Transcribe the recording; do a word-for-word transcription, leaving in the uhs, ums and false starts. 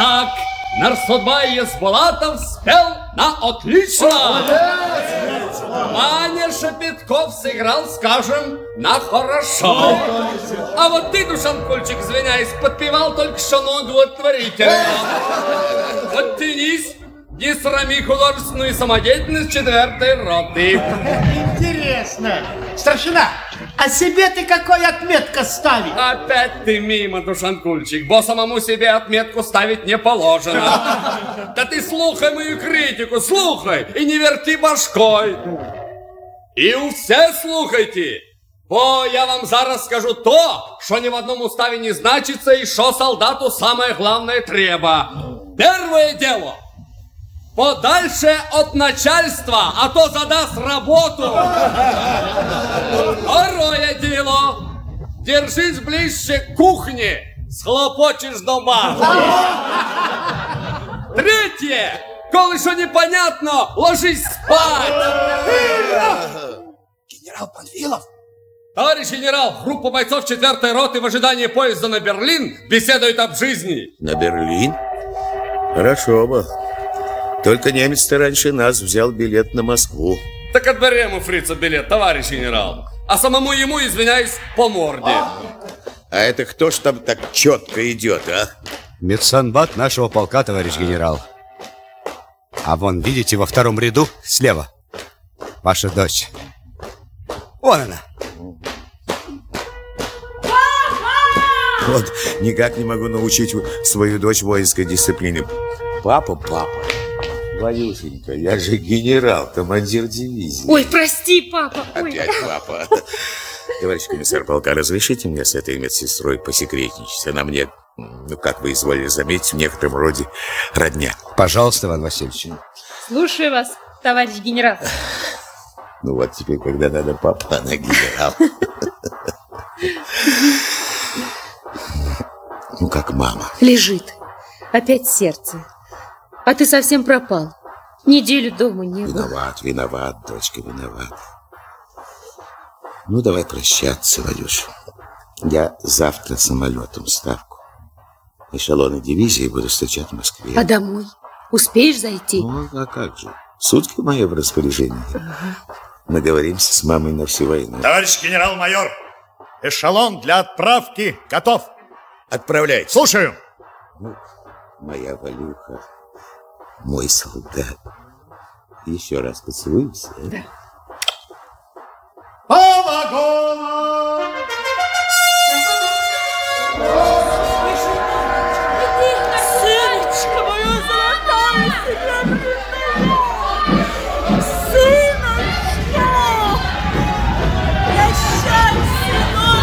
Итак, Нарсудбай Есбулатов спел на отлично. Ваня Шепетков сыграл, скажем, на хорошо. А вот ты, Душанкульчик, извиняюсь, подпевал только что удовлетворительно. Подтянись, не срами художественную самодеятельность четвертой роты. Интересно. Старшина, а себе ты какой отметка ставишь? Опять ты мимо, Душанкульчик, бо самому себе отметку ставить не положено. Да ты слухай мою критику, слухай, и не верти башкой. И все слухайте, бо я вам зараз скажу то, что ни в одном уставе не значится, и что солдату самое главное треба. Первое дело. Подальше от начальства, а то задаст работу. Второе дело. Держись ближе к кухне, схлопочешь дома. Третье. Коли что непонятно, ложись спать. Генерал Панфилов? Товарищ генерал, группа бойцов четвертой роты в ожидании поезда на Берлин беседует об жизни. На Берлин? Хорошо бы. Только немец-то раньше нас взял билет на Москву. Так отберем у фрица билет, товарищ генерал. А самому ему, извиняюсь, по морде. А, а это кто ж там так четко идет, а? Медсанбат нашего полка, товарищ генерал. А вон, видите, во втором ряду слева ваша дочь. Вон она. Вот никак не могу научить свою дочь воинской дисциплине. Папа, папа. Валюшенька, я же генерал, командир дивизии. Ой, прости, папа. Опять Ой. папа. Товарищ комиссар полка, разрешите мне с этой медсестрой посекретничать? Она мне, ну, как вы изволили заметить, в некотором роде родня. Пожалуйста, Иван Васильевич. Слушаю вас, товарищ генерал. Ну вот теперь, когда надо папа, она генерал. Ну, как мама. Лежит. Опять сердце. А ты совсем пропал. Неделю дома не был. Виноват, виноват, дочка, виноват. Ну, давай прощаться, Валюш. Я завтра самолетом ставку. Эшелоны дивизии буду встречать в Москве. А домой? Успеешь зайти? Ну, а как же? Сутки мои в распоряжении. Ага. Наговоримся с мамой на всю войну. Товарищ генерал-майор, эшелон для отправки готов. Отправляйте. Слушаю. Ну, моя Валюха, мой солдат. Еще раз поцелуемся. Да.